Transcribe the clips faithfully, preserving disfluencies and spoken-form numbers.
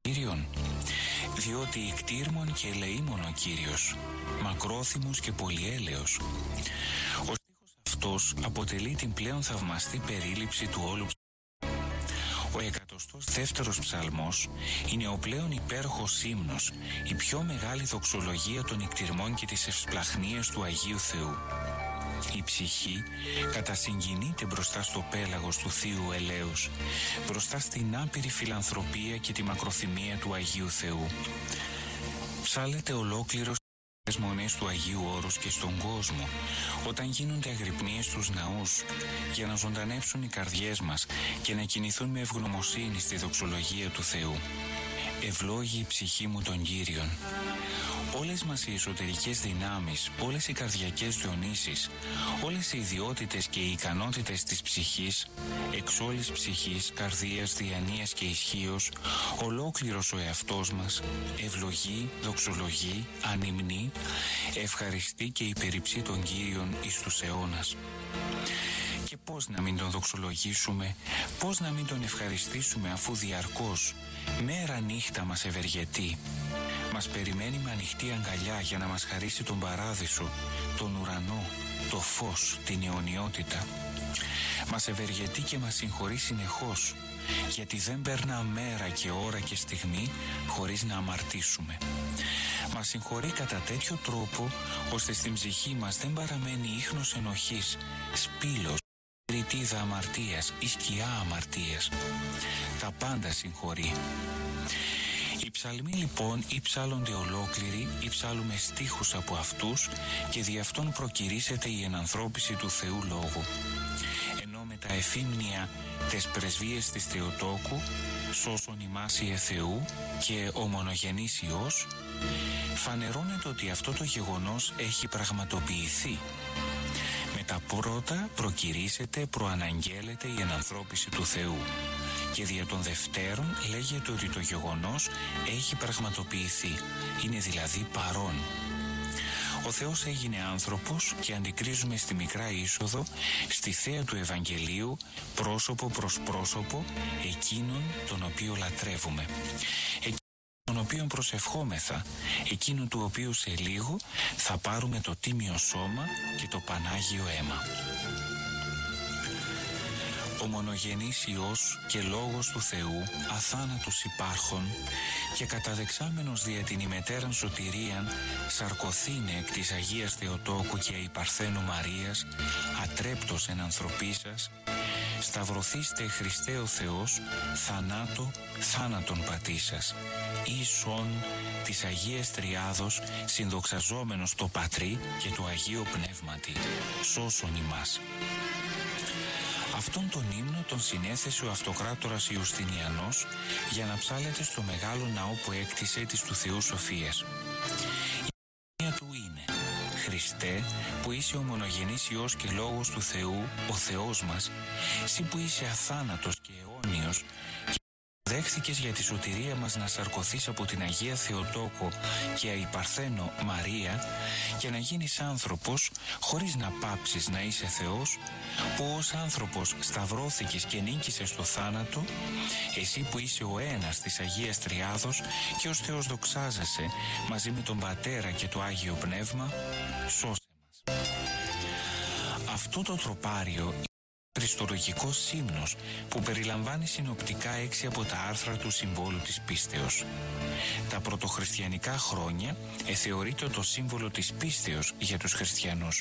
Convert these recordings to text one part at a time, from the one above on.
Κύριον, διότι ικτήρμον και ελεήμον ο Κύριος, μακρόθυμος και πολυέλεος. Ο στίχος αυτός αποτελεί την πλέον θαυμαστή περίληψη του όλου. Ο εκατοστός δεύτερος ψαλμός είναι ο πλέον υπέροχος ύμνος, η πιο μεγάλη δοξολογία των ικτυρμών και της ευσπλαχνίας του Αγίου Θεού. Η ψυχή κατασυγκινείται μπροστά στο πέλαγος του Θείου Ελέους, μπροστά στην άπειρη φιλανθρωπία και τη μακροθυμία του Αγίου Θεού. Ψάλλεται ολόκληρος τις μονές του Αγίου Όρους και στον κόσμο, όταν γίνονται αγρυπνίες στους ναούς, για να ζωντανέψουν οι καρδιές μας και να κινηθούν με ευγνωμοσύνη στη δοξολογία του Θεού. Ευλόγη η ψυχή μου τον Κύριον. Όλες μας οι εσωτερικές δυνάμεις, όλες οι καρδιακές διονύσεις, όλες οι ιδιότητες και οι ικανότητες της ψυχής, εξ όλης ψυχής, καρδίας, διανοίας και ισχύος, ολόκληρος ο εαυτός μας, ευλογεί, δοξολογεί, ανυμνεί, ευχαριστεί και υπερυψεί τον Κύριον εις τους αιώνας. Και πώς να μην τον δοξολογήσουμε, πώς να μην τον ευχαριστήσουμε, αφού διαρκώς, μέρα νύχτα μας ευεργετεί. Μας περιμένει με ανοιχτή αγκαλιά για να μας χαρίσει τον παράδεισο, τον ουρανό, το φως, την αιωνιότητα. Μας ευεργετεί και μας συγχωρεί συνεχώς, γιατί δεν περνά μέρα και ώρα και στιγμή χωρίς να αμαρτήσουμε. Μας συγχωρεί κατά τέτοιο τρόπο, ώστε στην ψυχή μας δεν παραμένει ίχνος ενοχής, σπήλος, ρητίδα αμαρτίας ή σκιά αμαρτίας. Τα πάντα συγχωρεί. Οι ψαλμοί λοιπόν ή ψάλλονται ολόκληροι ή ψάλλουμε στίχους από αυτούς και δι' αυτόν προκηρύσσεται η ενανθρώπιση του Θεού Λόγου. Ενώ με τα εφήμνια τες πρεσβείες της Θεοτόκου, σώσον ημάς Ιε Θεού και ο μονογενής Υιός, φανερώνεται ότι αυτό το γεγονός έχει πραγματοποιηθεί. Με τα πρώτα προκηρύσσεται, προαναγγέλλεται η ενανθρώπιση του Θεού. Και δια των Δευτέρων λέγεται ότι το γεγονός έχει πραγματοποιηθεί, είναι δηλαδή παρόν. Ο Θεός έγινε άνθρωπος και αντικρίζουμε στη μικρά είσοδο, στη θέα του Ευαγγελίου, πρόσωπο προς πρόσωπο, εκείνον τον οποίο λατρεύουμε, εκείνον τον οποίον προσευχόμεθα, εκείνον του οποίου σε λίγο θα πάρουμε το τίμιο σώμα και το Πανάγιο αίμα. Ο μονογενής Υιός και Λόγος του Θεού, αθάνατος υπάρχων και καταδεξάμενος δια την ημετέραν σωτηρίαν, σαρκωθήνε εκ της Αγίας Θεοτόκου και η Παρθένου Μαρίας, ατρέπτος εν ανθρωπίσας, σταυρωθήστε Χριστέ ο Θεός, θανάτο θάνατον πατήσας, ίσον της Αγίας Τριάδος, συνδοξαζόμενος το Πατρί και το Αγίο Πνεύματι, σώσον ημάς. Αυτόν τον ύμνο τον συνέθεσε ο αυτοκράτορας Ιουστινιανός για να ψάλεται στο μεγάλο ναό που έκτισε της του Θεού Σοφίας. Η έννοια του είναι: Χριστέ, που είσαι ο μονογενής Υιός και Λόγος του Θεού, ο Θεός μας, εσύ που είσαι αθάνατος και αιώνιος και δέχθηκες για τη σωτηρία μας να σαρκωθείς από την Αγία Θεοτόκο και η Παρθένο Μαρία και να γίνεις άνθρωπος χωρίς να πάψεις να είσαι Θεός, που ως άνθρωπος σταυρώθηκες και νίκησες το θάνατο, εσύ που είσαι ο ένας της Αγίας Τριάδος και ως Θεός δοξάζεσαι μαζί με τον Πατέρα και το Άγιο Πνεύμα, σώσε μας. Αυτό το τροπάριο χριστολογικός ύμνος που περιλαμβάνει συνοπτικά έξι από τα άρθρα του συμβόλου της πίστεως. Τα πρωτοχριστιανικά χρόνια εθεωρείται το σύμβολο της πίστεως για τους χριστιανούς.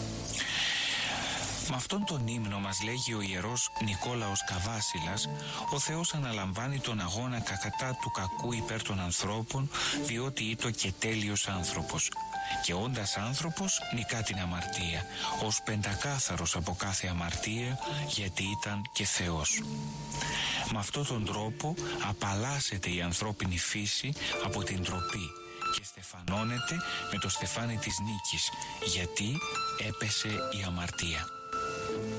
Με αυτόν τον ύμνο, μας λέγει ο ιερός Νικόλαος Καβάσιλας, ο Θεός αναλαμβάνει τον αγώνα κατά του κακού υπέρ των ανθρώπων, διότι ήτο και τέλειος άνθρωπος. Και όντας άνθρωπος νικά την αμαρτία, ως πεντακάθαρος από κάθε αμαρτία, γιατί ήταν και Θεός. Με αυτόν τον τρόπο απαλλάσσεται η ανθρώπινη φύση από την ντροπή και στεφανώνεται με το στεφάνι της νίκης, γιατί έπεσε η αμαρτία.